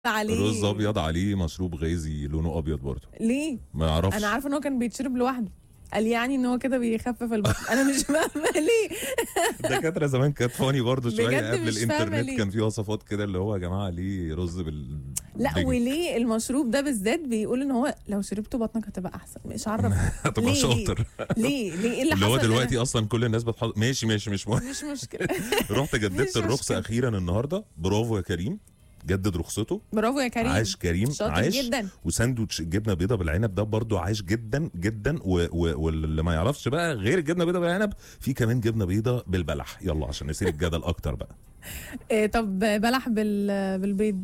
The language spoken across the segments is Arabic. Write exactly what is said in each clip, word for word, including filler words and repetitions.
عليه رز ابيض عليه مشروب غازي لونه ابيض برضه. ليه؟ ما اعرفش. انا عارفه ان هو كان بيتشرب لوحده، قال يعني ان هو كده بيخفف البطن. انا مش فاهمه ليه. الدكاتره زمان كانت فاني برضه شويه بجد قبل مش فاهمة الانترنت، ليه. كان في وصفات كده اللي هو يا جماعه ليه رز بال لا بينك. وليه المشروب ده بالذات بيقول ان هو لو شربته بطنك هتبقى احسن، مش عارف هتبقى ليه؟ شاطر. ليه ليه ايه اللي اللي حصل؟ هو أنا- دلوقتي اصلا كل الناس بتحط ماشي ماشي مش مهم. مش مشكله. رحت جددت مش الرخصه مشكلة. اخيرا النهارده، برافو يا كريم، جدد رخصته. برافو يا كريم، عاش كريم، شاطر عاش. جدا. وساندوتش الجبنه بيضه بالعنب ده برضو عاش جدا جدا. و... و... واللي ما يعرفش بقى غير الجبنه بيضه بالعنب، في كمان جبنه بيضه بالبلح. يلا عشان نسيب الجدل اكتر بقى. إيه طب بلح بال بالبيض؟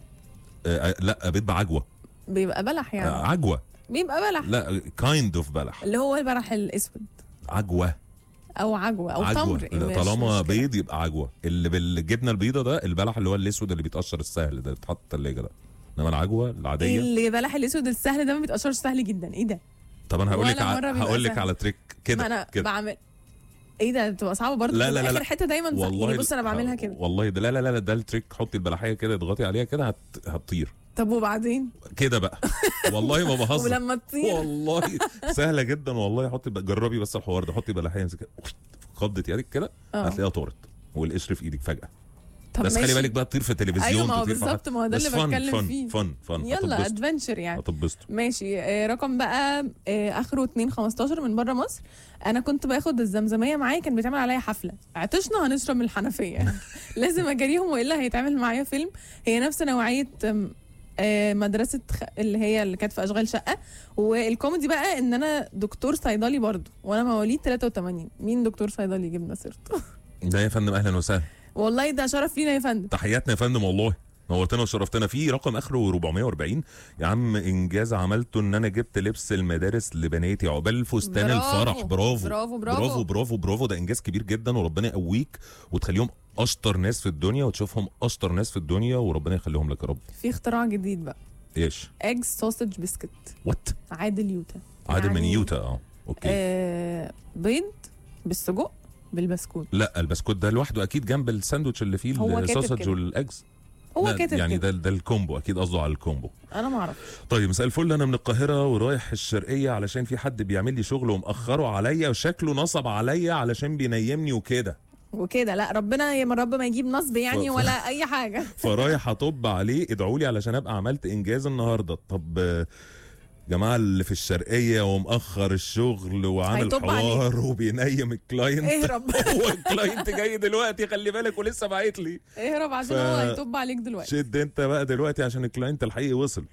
آه آه، لا بيض بعجوه. بيبقى بلح يعني؟ آه عجوه. بيبقى بلح، لا كايند اوف بلح. اللي هو البلح الاسود عجوه. او عجوه او عجوه. تمر. لا، مش طالما مشكلة. بيض يبقى عجوه. اللي بالجبنه البيضه ده البلح اللي هو الاسود اللي بيتقشر السهل ده، بيتحط في الثلاجه ده. انما العجوه العاديه. اللي بلح الاسود السهل ده ما بيتقشرش سهل جدا. ايه ده؟ طب انا هقول لك ولا مرة ع... بيبقى هقول لك سهل. على تريك ما كده انا كده. بعمل ايه ده؟ بتبقى صعبه برضه. لا لا لا اخر لا. حته دايما صح. يعني بص انا بعملها كده. والله ده لا لا لا ده التريك. حطي البلحيه كده، اضغطي عليها كده هت... هتطير طب وبعدين؟ كده بقى. والله ما بهزر. ولما تطير والله سهله جدا والله. حطي ب... جربي بس الحوار ده. حطي بلحيه امسكي خضت يدك كده اه. هتلاقيها طارت، والقشر في ايدك فجاه. طب بس ماشي. خلي بالك بقى تطير في التلفزيون. ايوه ما هو تطير في بالظبط، ما هو ده بس اللي فن بتكلم فن فيه. فن فن يلا ادفنتشر يعني. هتتبسطوا. ماشي. آه، رقم بقى آه، اخره اتنين خمستاشر من بره مصر. انا كنت باخد الزمزميه معايا، كان بيتعمل عليا حفله، عطشنا هنشرب من الحنفيه. لازم اجريهم والا هيتعمل معايا فيلم. هي نفس نوعيه آم، آه، مدرسه خ... اللي هي اللي كانت في اشغال شقه. والكوميدي بقى ان انا دكتور صيدلي برضو، وانا مواليد تلاتة وتمانين. مين دكتور صيدلي جبنا سيرته؟ ده يا فندم اهلا وسهلا. والله ده شرف لينا يا فندم. تحياتنا يا فندم والله. نورتنا وشرفتنا. في رقم اخره اربعمية واربعين. يا عم انجاز عملته ان انا جبت لبس المدارس لبناتي عقبال فستان برافو. الفرح. برافو برافو برافو برافو برافو برافو. ده انجاز كبير جدا، وربنا يقويك وتخليهم اشطر ناس في الدنيا، وتشوفهم اشطر ناس في الدنيا، وربنا يخليهم لك يا رب. في اختراع جديد بقى، ايش؟ ايج سوسج بسكت. وات؟ عادل يوتا. عادل من يعني يوتا. اه اوكي. آه بيض بالسجق بالبسكوت. لا البسكوت ده لوحده اكيد جنب الساندوتش اللي فيه هو كاتب السوسج كده. والاجز. هو لا، كاتب يعني كده. ده ده الكومبو اكيد، قصده على الكومبو. انا ما اعرفش. طيب مساء الفل، انا من القاهره ورايح الشرقيه علشان في حد بيعمل لي شغل ومأخره عليا، وشكله نصب عليا علشان بينيمني وكده. وكده لا ربنا يا رب ما يجيب نصب يعني ف- ولا اي حاجه. فرايح اطب عليه، ادعوا لي علشان ابقى عملت انجاز النهارده. طب آه، جماعه اللي في الشرقيه ومأخر الشغل وعامل هيطب حوار وبينيم الكلاينت. اهرب. هو الكلاينت جاي دلوقتي خلي بالك، ولسه باعت لي. اهرب عشان ف- هو هيطب عليك دلوقتي. شد انت بقى دلوقتي عشان الكلاينت الحقيقي وصل.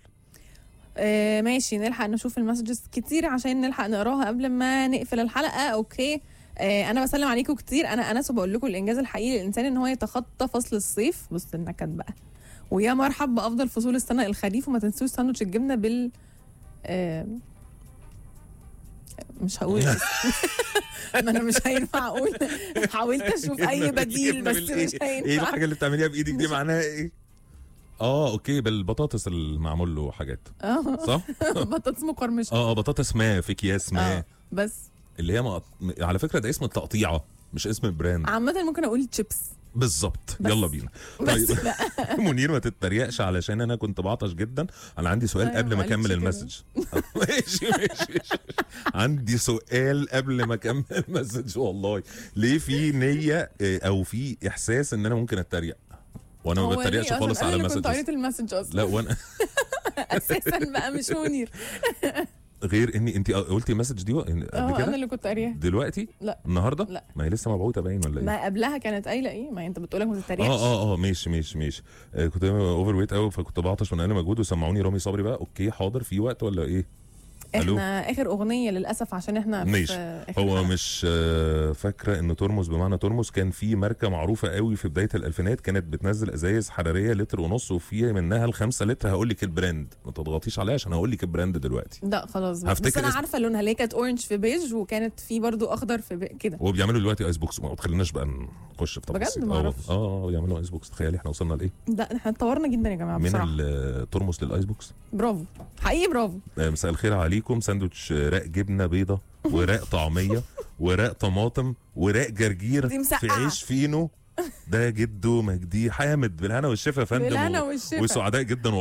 آه ماشي، نلحق نشوف المسجز كتير عشان نلحق نقراها قبل ما نقفل الحلقه. اوكي. آه انا بسلم عليكم كتير. انا انس وبقول لكم الانجاز الحقيقي للانسان ان هو يتخطى فصل الصيف. بص النكد بقى. ويا مرحب بافضل فصول السنه الخريف. وما تنسوش ساندوتش الجبنه بال آه مش هقول اسم. ما انا مش هينفع اقول. حاولت اشوف اي بديل بس بالإيه؟ مش ايه هينفع. الحاجه اللي بتعمليها بايدك دي مش- معناها ايه؟ اه اوكي، بالبطاطس المعمول له حاجات اه صح؟ بطاطس مقرمشه. اه اه بطاطس ما في اكياس ما. اه بس اللي هي مقط... على فكره ده اسم التقطيعه مش اسم البراند. عامه ممكن اقول تشيبس. بالظبط. بس. يلا بينا. بس طيب لا. منير ما تتريقش علشان انا كنت بعطش جدا. انا عندي سؤال أيوة، قبل ما معلش اكمل كده. المسج. ماشي ماشي ماشي. عندي سؤال قبل ما اكمل المسج. والله ليه في نيه آه، او في احساس ان انا ممكن اتريق وانا ما هو بتريقش ليه خالص أصلاً؟ على انا اللي كنت المسج. قريت المسج اصلا. لا وانا اساسا بقى مش منير. غير اني انت قلتي المسج دي قبل اه انا كده اللي كنت قاريها. دلوقتي لا. النهارده لا. ما هي لسه مبعوثه باين ولا ايه؟ ما قبلها كانت قايله ايه؟ ما انت بتقولك ما تتريقش. اه اه اه ماشي ماشي ماشي. آه كنت اوفر ويت قوي فكنت بعطش من اقل مجهود وسمعوني رامي صبري بقى. اوكي حاضر، في وقت ولا ايه؟ ألو؟ احنا اخر اغنيه للاسف عشان احنا في ماشي. آخر هو حلقة. مش آه، فاكره ان ترمس بمعنى ترمس. كان في ماركه معروفه قوي في بدايه الالفينات كانت بتنزل ازايز حراريه لتر ونص وفي منها الخمسة لتر. هقول لك البراند، ما تضغطيش عليها عشان هقول لك البراند دلوقتي. لا خلاص بقى. بس هفتكر انا اسم- عارفه لونها اللي هي كانت اورنج في بيج وكانت في برضو اخضر في بي... كده. وبيعملوا دلوقتي ايس بوكس، ما تخليناش بقى نخش في بجد تفاصيل. ما اه أعرفش. اه بيعملوا ايس بوكس. تخيلي احنا وصلنا لايه لا احنا اتطورنا جدا يا جماعه من بصراحه. الترمس للايس بوكس. برافو حقيقي برافو. آه، مساء الخير عليكم. ساندوتش راق جبنه بيضه وراق طعميه وراق طماطم وراق جرجير دي مسقعة. في عيش فينو ده جده مجدي حامد، بالهنا والشفا يا فندم. بالهنا والشفا. وسعداء جدا